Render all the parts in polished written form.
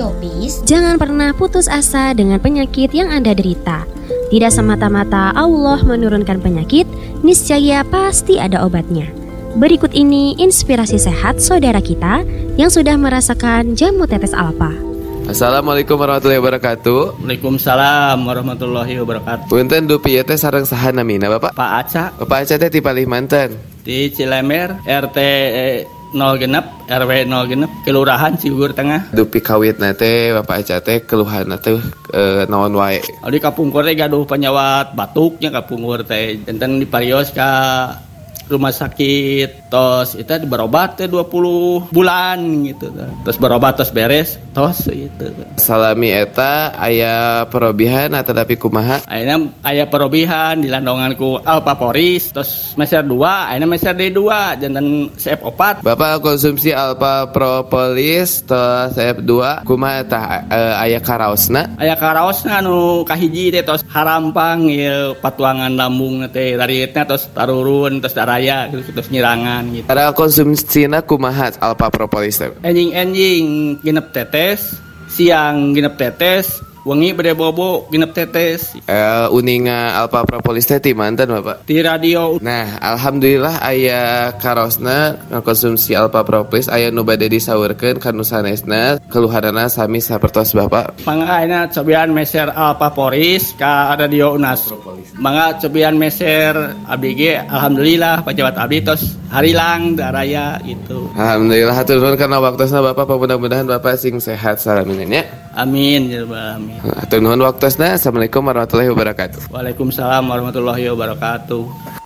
Radiopis, jangan pernah putus asa dengan penyakit yang Anda derita. Tidak semata-mata Allah menurunkan penyakit, niscaya pasti ada obatnya. Berikut ini inspirasi sehat saudara kita yang sudah merasakan jamu tetes Alfa. Assalamualaikum warahmatullahi wabarakatuh. Waalaikumsalam warahmatullahi wabarakatuh. Punten dupi teh sareng saha namina Bapak? Pak Aca Bapak Aca teh ti Palimanten. di Cilemer RT 0 genep RW 0 genep Kelurahan Ciugur Tengah. Dupi kawitna teh Bapak Aca teh keluhanna teh naon wae? Di kapungkur teh gaduh penyawat batuknya kapungkur teh enten diparios ka rumah sakit, tos itu berobat teh 20 bulan gitu. Terus berobat terus beres, tos itu. Salami eta aya perobihan atau tapi kumaha? Akhirnya aya perobihan dilandongan ku Alpaporis, terus meser 2, akhirnya meser D2 jantan CF4. Bapak konsumsi Alpha Propolis tos CF2 kumaha tah aya karaosna? Aya karaosna anu kahiji teh tos harampang ieu patuangan lambung teh daritna tos tarurun tos daraya terus nyirangan gitu. Ada konsumsina kumaha Alpha Propolis teh? Enjing genep tetes, siang genep tetes, wengi bade bobo genep tetes. Uninga Alpha Propolis teh ti manten Bapak? Di radio. Nah, alhamdulillah aya karosna ngakonsumsi Alpha Propolis aya nu bade disaurkeun ka nu sanesna keluhanana sami sapertos Bapak. Mangga ayeuna cobian meser Alpaporis ka radio UNAS. Mangga cobian meser abdi ge alhamdulillah pejabat abdi tos harilang daraya gitu. Alhamdulillah hatur nuhun karena waktosna Bapak, mudah-mudahan Bapak sing sehat salaminnya. Amin ya rabbal alamin. Hatur nuhun waktosna. Assalamualaikum warahmatullahi wabarakatuh. Waalaikumsalam warahmatullahi wabarakatuh.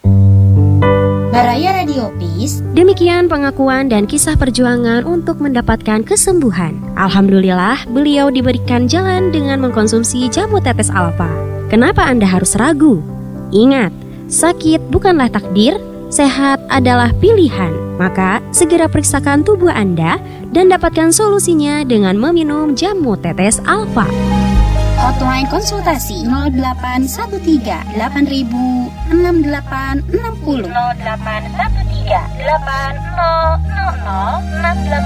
Baraya Radiopis. Demikian pengakuan dan kisah perjuangan untuk mendapatkan kesembuhan. Alhamdulillah, beliau diberikan jalan dengan mengkonsumsi jamu tetes Alfa. Kenapa Anda harus ragu? Ingat, sakit bukanlah takdir, sehat adalah pilihan. Maka, segera periksakan tubuh Anda dan dapatkan solusinya dengan meminum jamu tetes Alfa. Hotline konsultasi 0813 8000 6860 0813 8000 6860.